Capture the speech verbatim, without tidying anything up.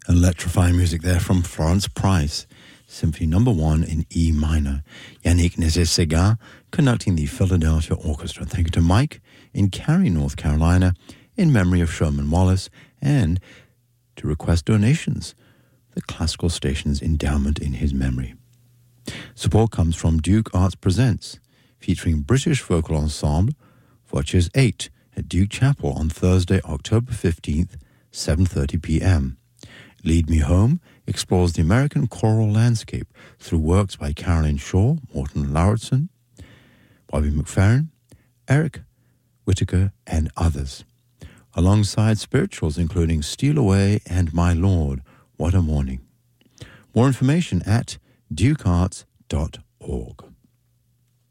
Electrifying music there from Florence Price, Symphony Number One in E minor. Yannick Nézet-Séguin conducting the Philadelphia Orchestra. Thank you to Mike in Cary, North Carolina, in memory of Sherman Wallace, and to request donations, the classical station's endowment in his memory. Support comes from Duke Arts Presents, featuring British vocal ensemble Voices eight at Duke Chapel on Thursday, October fifteenth, seven thirty p.m. Lead Me Home explores the American choral landscape through works by Caroline Shaw, Morton Lauritsen, Bobby McFerrin, Eric Whittaker, and others, alongside spirituals including Steal Away and My Lord, What a Morning. More information at duke arts dot org.